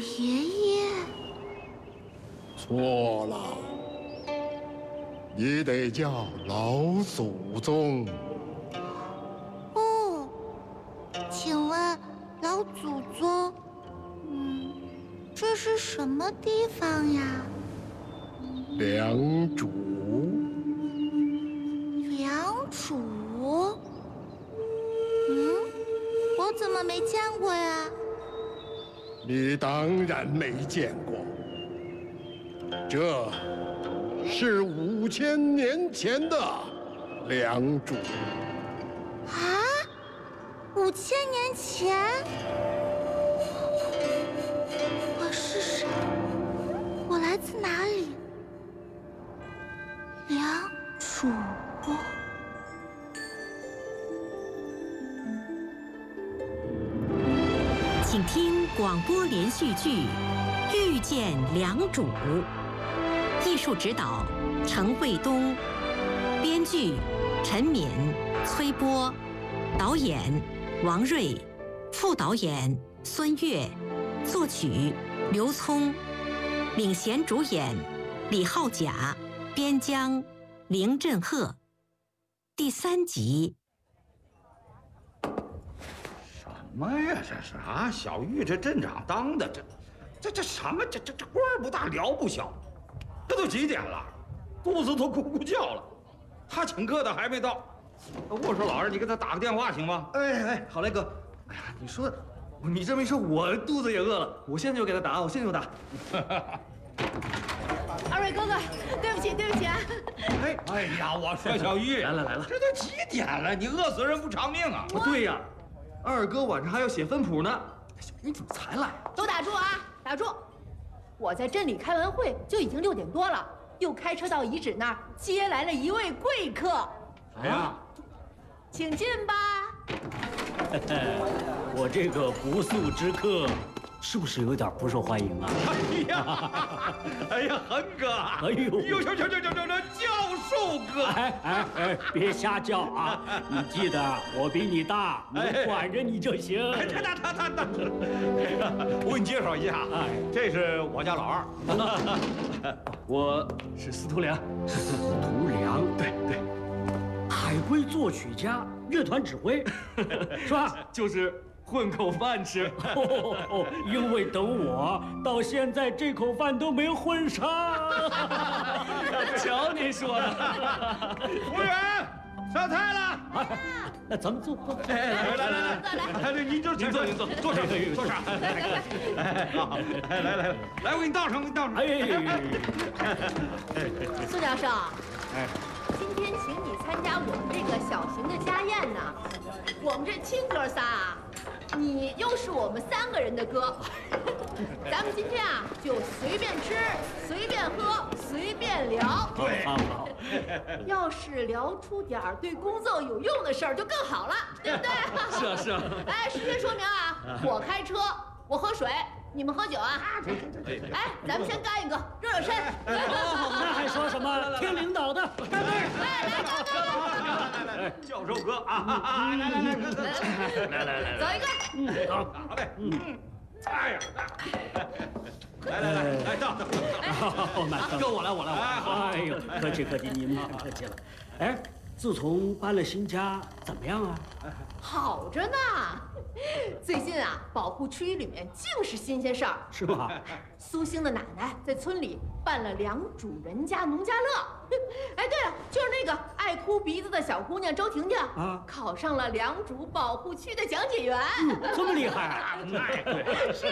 爷爷？ 错了，你得叫老祖宗。 哦，请问老祖宗，这是什么地方呀？ 良渚。 良渚？我怎么没见过呀？ 你当然没见过，这是5000年前的良渚。 啊，5000年前？我是谁？我来自哪里？良渚。 请听广播连续剧《遇见良渚》，艺术指导程卫东，编剧陈敏、崔波，导演王瑞，副导演孙越，作曲刘聪，领衔主演李浩甲，边疆林振赫。第3集。 什么呀？这是啊，小玉这镇长当的，这什么？这官儿不大，僚不小，这都几点了，肚子都咕咕叫了。他请客的还没到，我说老二，你给他打个电话行吗？ 哎，好嘞，哥。哎呀，你这么一说，我肚子也饿了，我现在就给他打，我现在就打。 二位哥哥，对不起啊！ 哎呀，我说小玉， 来了， 这都几点了？你饿死人不偿命啊！ 对呀，二哥晚上还要写分谱呢。小玉，你怎么才来？ 都打住啊！打住！我在镇里开完会就已经6点多了，又开车到遗址那儿接来了一位贵客。 谁呀？ 请进吧。 我这个不速之客，是不是有点不受欢迎啊？ 哎呀，恒哥！ 哎呦， 教授哥！ 哎，别瞎叫啊！你记得我比你大，我管着你就行。 他，我给你介绍一下，这是我家老二， 我是司徒良。 司徒良， 对， 海归作曲家，乐团指挥，是吧？ 就是混口饭吃。 因为等我到现在这口饭都没混上。 瞧您说的。 服务员，上菜了。 那咱们坐。 来，您坐，坐上。来，我给你倒上， 苏教授，今天请你参加我们这个小型的家宴呢。我们这亲哥仨，你又是我们3个人的哥，咱们今天啊就随便吃、随便喝、随便聊。 对， 好。 要是聊出点对工作有用的事儿就更好了，对不对？ 是。 来，事先说明啊，我开车，我喝水，你们喝酒啊。哎，咱们先干一个，热身。 那还说什么？听领导的，干杯！ 来，教授哥啊，来， 走一个。 好嘞，哎呀，来，到， 跟我来。哎呦，客气，您客气了。哎，自从搬了新家，怎么样啊？ 好着呢。最近啊，保护区里面尽是新鲜事儿， 是吧？ 苏星的奶奶在村里办了良渚人家农家乐。哎，对了，就是那个爱哭鼻子的小姑娘周婷婷啊，考上了良渚保护区的讲解员。 这么厉害？ 是